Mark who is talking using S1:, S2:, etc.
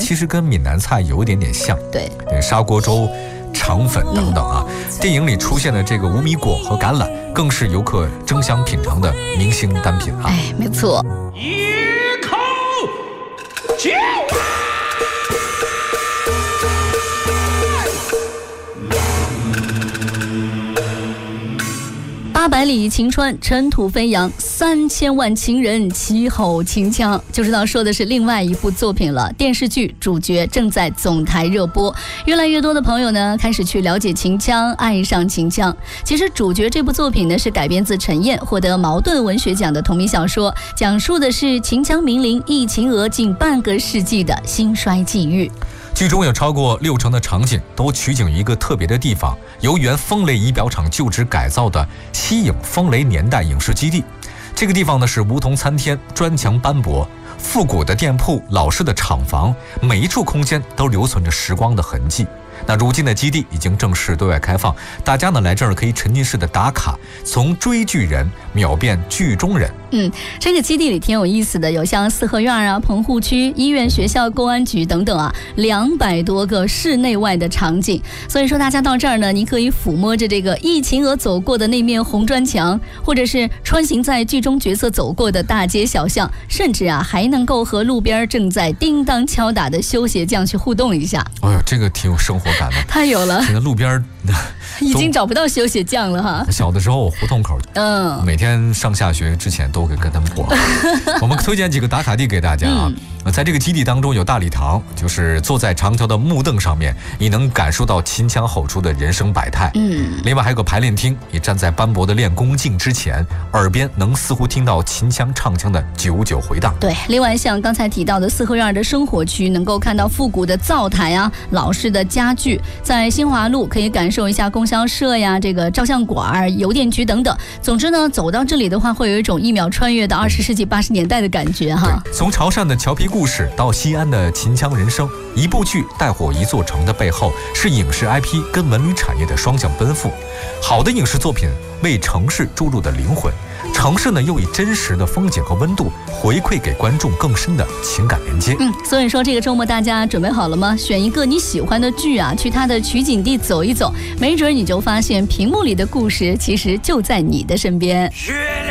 S1: 其实跟闽南菜有一点点像。
S2: 对，
S1: 砂锅粥、肠粉等等啊。电影里出现的这个无米果和橄榄，更是游客争相品尝的明星单品啊。
S2: 哎，没错。
S3: 一口酒。
S2: 800里晴川，尘土飞扬，3000万情人齐吼秦腔，就知道说的是另外一部作品了。电视剧主角正在总台热播，越来越多的朋友呢开始去了解秦腔，爱上秦腔。其实主角这部作品呢是改编自陈燕获得茅盾文学奖的同名小说，讲述的是秦腔名伶忆秦娥近半个世纪的兴衰际遇。
S1: 剧中有超过60%的场景都取景于一个特别的地方，由原风雷仪表厂旧址改造的西影风雷年代影视基地。这个地方呢是梧桐参天，砖墙斑驳，复古的店铺，老式的厂房，每一处空间都留存着时光的痕迹。那如今的基地已经正式对外开放，大家呢来这儿可以沉浸式的打卡，从追剧人秒变剧中人。
S2: 这个基地里挺有意思的，有像四合院啊、棚户区、医院、学校、公安局等等啊，200多个室内外的场景。所以说大家到这儿呢，你可以抚摸着这个忆秦娥走过的那面红砖墙，或者是穿行在剧中角色走过的大街小巷，甚至啊还能够和路边正在叮当敲打的修鞋匠去互动一下。
S1: 哎呦，这个挺有生活感的，
S2: 太有了。
S1: 现在路边
S2: 已经找不到修鞋匠了哈。
S1: 小的时候胡同口，每天上下学之前都会跟他们过。我们推荐几个打卡地给大家啊。在这个基地当中有大礼堂，就是坐在长条的木凳上面，你能感受到秦腔吼出的人生百态。另外还有个排练厅，你站在斑驳的练功镜之前，耳边能似乎听到秦腔唱腔的久久回荡。
S2: 对，另外像刚才提到的四合院的生活区，能够看到复古的灶台啊、老式的家具。在新华路可以感受一下供销社呀、这个照相馆、邮电局等等。总之呢，走到这里的话，会有一种1秒穿越到20世纪80年代的感觉哈。
S1: 从潮汕的荞皮故事到西安的秦腔人生，一部剧带火一座城的背后，是影视 IP 跟文旅产业的双向奔赴。好的影视作品为城市注入的灵魂，城市呢又以真实的风景和温度回馈给观众更深的情感连接。
S2: 所以说这个周末大家准备好了吗？选一个你喜欢的剧啊，去它的取景地走一走，没准你就发现屏幕里的故事其实就在你的身边。